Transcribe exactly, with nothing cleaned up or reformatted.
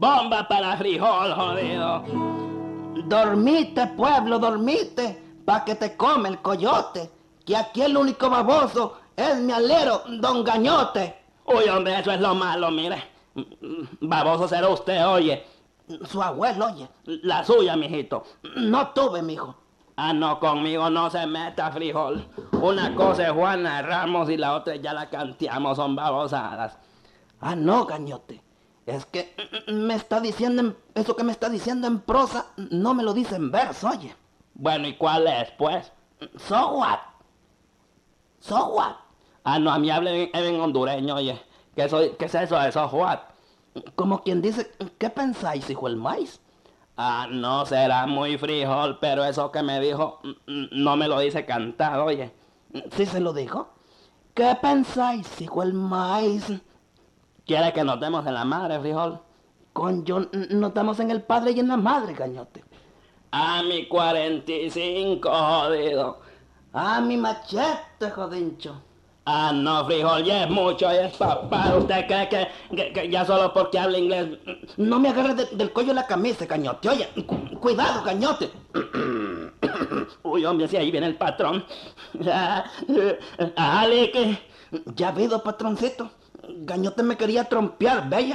Bomba para frijol, jodido. Dormite, pueblo, dormite, pa' que te come el coyote, que aquí el único baboso es mi alero, don Gañote. Uy, hombre, eso es lo malo, mire. Baboso será usted, oye. Su abuelo, oye. La suya, mijito. No tuve, mijo. Ah, no, conmigo no se meta, frijol. Una cosa es Juana Ramos y la otra ya la canteamos, son babosadas. Ah, no, Gañote. Es que me está diciendo, en, eso que me está diciendo en prosa, no me lo dice en verso, oye. Bueno, ¿y cuál es, pues? So what? So what? Ah, no, a mí hablen en, en hondureño, oye. ¿Qué, soy, ¿Qué es eso de so what? Como quien dice, ¿qué pensáis, hijo el maíz? Ah, no, será muy frijol, pero eso que me dijo no me lo dice cantado, oye. ¿Sí se lo dijo? ¿Qué pensáis, hijo el maíz? ¿Quiere que nos demos en la madre, frijol? Coño, nos estamos en el padre y en la madre, Gañote. A mi cuarenta y cinco, jodido. A mi machete, jodincho. Ah, no, frijol, ya es mucho, ya es papá. ¿Usted cree que, que, que ya solo porque habla inglés? No me agarres de, del cuello la camisa, Gañote. Oye, cu cuidado, Gañote. Uy, hombre, si ahí viene el patrón. Ale, que... Ya ha habido, patroncito. Gañote me quería trompear, bella.